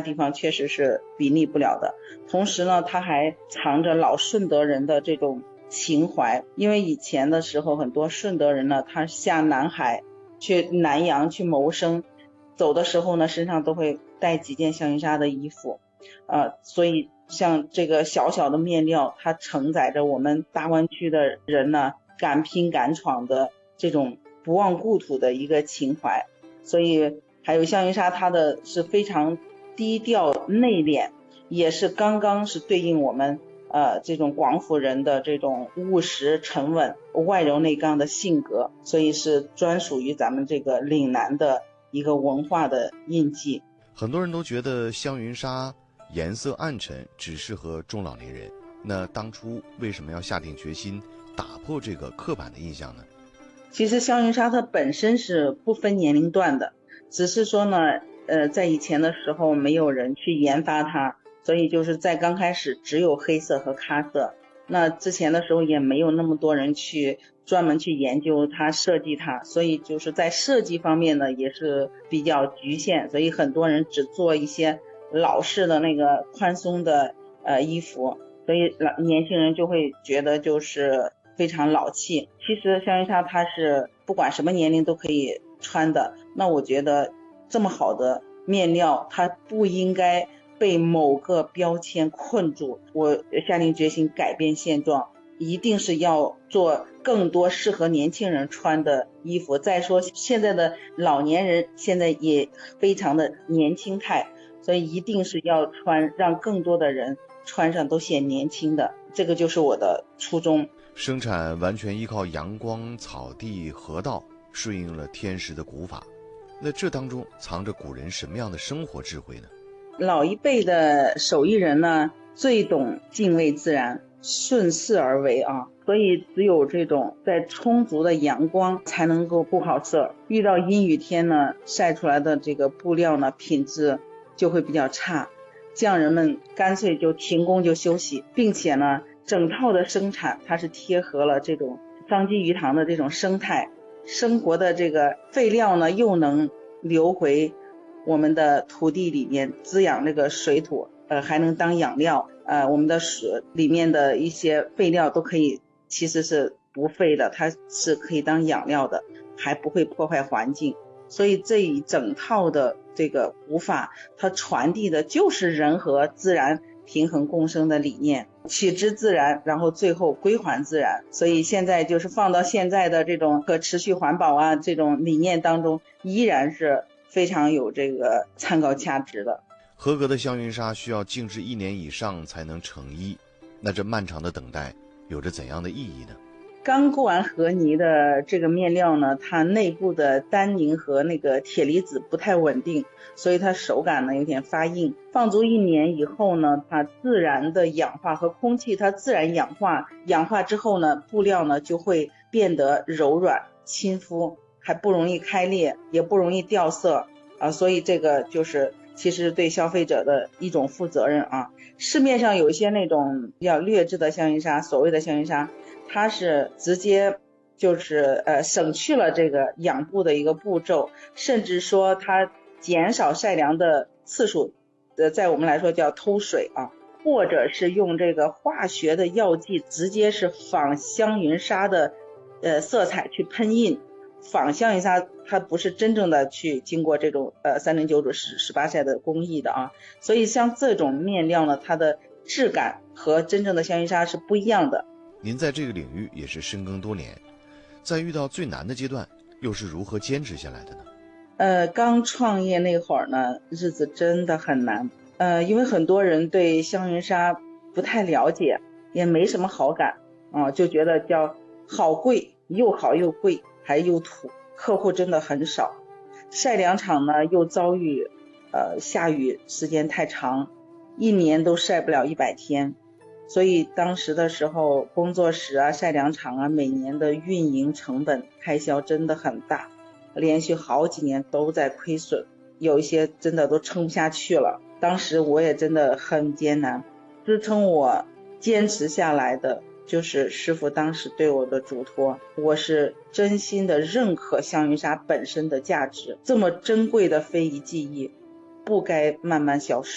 地方确实是比拟不了的。同时呢，它还藏着老顺德人的这种情怀，因为以前的时候很多顺德人呢，他下南海去南洋去谋生，走的时候呢身上都会带几件香云纱的衣服，所以像这个小小的面料，它承载着我们大湾区的人呢敢拼敢闯的这种不忘故土的一个情怀。所以还有香云纱，它的是非常低调内敛，也是刚刚是对应我们这种广府人的这种务实沉稳外柔内刚的性格，所以是专属于咱们这个岭南的一个文化的印记。 很多人都觉得香云纱颜色暗沉，只适合中老年人，那当初为什么要下定决心打破这个刻板的印象呢？ 其实香云纱它本身是不分年龄段的，只是说呢在以前的时候没有人去研发它，所以就是在刚开始只有黑色和咖色，那之前的时候也没有那么多人去专门去研究它设计它，所以就是在设计方面呢也是比较局限，所以很多人只做一些老式的那个宽松的衣服，所以年轻人就会觉得就是非常老气。其实香云纱它是不管什么年龄都可以穿的，那我觉得这么好的面料它不应该被某个标签困住，我下定决心改变现状，一定是要做更多适合年轻人穿的衣服。再说现在的老年人现在也非常的年轻态，所以一定是要穿让更多的人穿上都显年轻的，这个就是我的初衷。 生产完全依靠阳光、草地、河道，顺应了天时的古法，那这当中藏着古人什么样的生活智慧呢？ 老一辈的手艺人呢最懂敬畏自然，顺势而为所以只有这种在充足的阳光才能够布好色，遇到阴雨天呢晒出来的这个布料呢品质就会比较差，匠人们干脆就停工就休息，并且呢整套的生产它是贴合了这种张基鱼塘的这种生态生活的这个废料呢又能流回我们的土地里面滋养这个水土，还能当养料，我们的水里面的一些废料都可以其实是不废的，它是可以当养料的，还不会破坏环境。所以这一整套的这个古法它传递的就是人和自然平衡共生的理念，取之自然，然后最后归还自然。所以现在就是放到现在的这种可持续环保这种理念当中，依然是非常有这个参考价值的。 合格的香云纱需要静置1年以上才能成衣，那这漫长的等待有着怎样的意义呢？ 刚过完和泥的这个面料呢，它内部的单宁和那个铁离子不太稳定，所以它手感呢有点发硬。放足1年以后呢，它自然的氧化和空气它自然氧化之后呢，布料呢就会变得柔软亲肤，还不容易开裂，也不容易掉色所以这个就是其实对消费者的一种负责任市面上有一些那种比较劣质的香云纱，所谓的香云纱，它是直接就是省去了这个养布的一个步骤，甚至说它减少晒凉的次数，在我们来说叫偷水或者是用这个化学的药剂直接是仿香云纱的色彩去喷印。仿香云纱它不是真正的去经过这种309种18晒的工艺的所以像这种面料呢，它的质感和真正的香云纱是不一样的。 您在这个领域也是深耕多年，在遇到最难的阶段又是如何坚持下来的呢？刚创业那会儿呢，日子真的很难因为很多人对香云纱不太了解，也没什么好感就觉得叫好贵，又好又贵还又土，客户真的很少。晒凉场呢又遭遇下雨时间太长，1年都晒不了100天，所以当时的时候工作室晒凉场每年的运营成本开销真的很大，连续好几年都在亏损，有一些真的都撑不下去了。当时我也真的很艰难，支撑我坚持下来的就是师傅当时对我的嘱托，我是真心的认可香云纱本身的价值，这么珍贵的非遗技艺不该慢慢消失。